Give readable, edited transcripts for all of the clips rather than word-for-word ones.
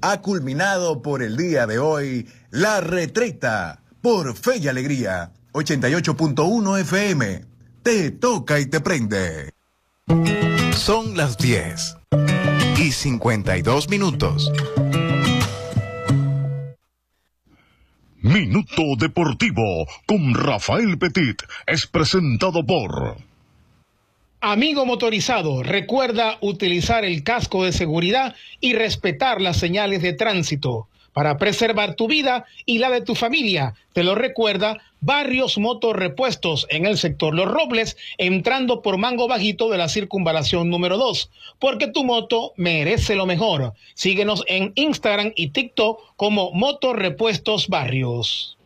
Ha culminado por el día de hoy La Retreta por Fe y Alegría 88.1 FM. Te toca y te prende. Son las 10:52. Minuto Deportivo con Rafael Petit es presentado por... Amigo motorizado, recuerda utilizar el casco de seguridad y respetar las señales de tránsito para preservar tu vida y la de tu familia. Te lo recuerda Barrios Motorrepuestos en el sector Los Robles, entrando por Mango Bajito de la circunvalación número 2, porque tu moto merece lo mejor. Síguenos en Instagram y TikTok como Motorrepuestos Barrios.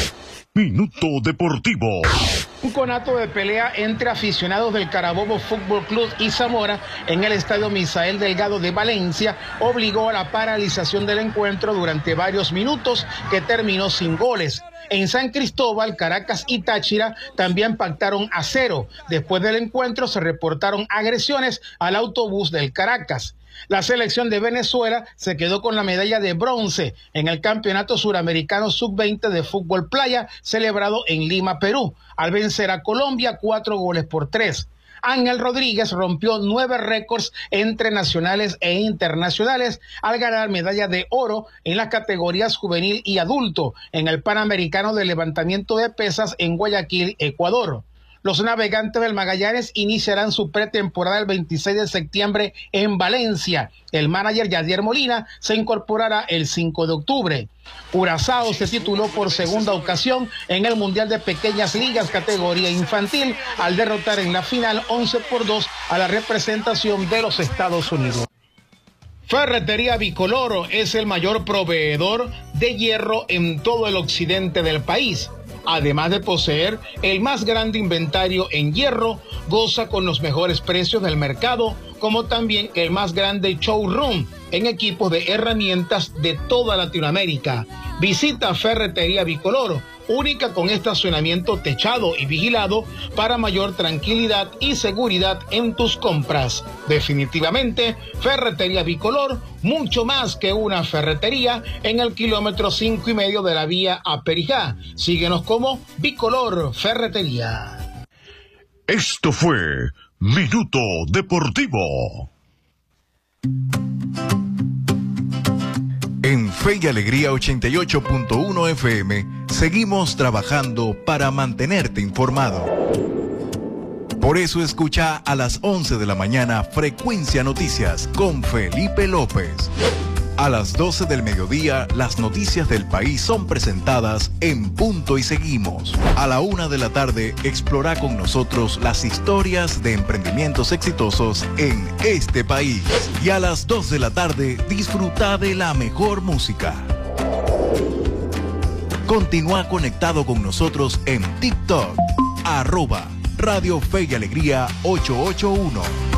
Minuto Deportivo. Un conato de pelea entre aficionados del Carabobo Fútbol Club y Zamora en el estadio Misael Delgado de Valencia obligó a la paralización del encuentro durante varios minutos, que terminó sin goles. En San Cristóbal, Caracas y Táchira también pactaron a 0. Después del encuentro se reportaron agresiones al autobús del Caracas. La selección de Venezuela se quedó con la medalla de bronce en el Campeonato Suramericano Sub-20 de Fútbol Playa, celebrado en Lima, Perú, al vencer a Colombia 4-3. Ángel Rodríguez rompió 9 récords entre nacionales e internacionales al ganar medalla de oro en las categorías juvenil y adulto en el Panamericano de Levantamiento de Pesas en Guayaquil, Ecuador. Los navegantes del Magallanes iniciarán su pretemporada el 26 de septiembre en Valencia. El manager Yadier Molina se incorporará el 5 de octubre. Curazao se tituló por segunda ocasión en el Mundial de Pequeñas Ligas categoría infantil al derrotar en la final 11-2 a la representación de los Estados Unidos. Ferretería Bicolor es el mayor proveedor de hierro en todo el occidente del país. Además de poseer el más grande inventario en hierro, goza con los mejores precios del mercado, como también el más grande showroom en equipos de herramientas de toda Latinoamérica. Visita Ferretería Bicolor, única con estacionamiento techado y vigilado para mayor tranquilidad y seguridad en tus compras. Definitivamente, Ferretería Bicolor, mucho más que una ferretería, en el kilómetro 5,5 de la vía a Perijá. Síguenos como Bicolor Ferretería. Esto fue Minuto Deportivo. En Fe y Alegría 88.1 FM seguimos trabajando para mantenerte informado. Por eso escucha a las 11 de la mañana Frecuencia Noticias con Felipe López. A las 12 del mediodía, las noticias del país son presentadas en Punto y Seguimos. A la 1 de la tarde, explora con nosotros las historias de emprendimientos exitosos en este país. Y a las 2 de la tarde, disfruta de la mejor música. Continúa conectado con nosotros en TikTok, @Radio Fe y Alegría 881.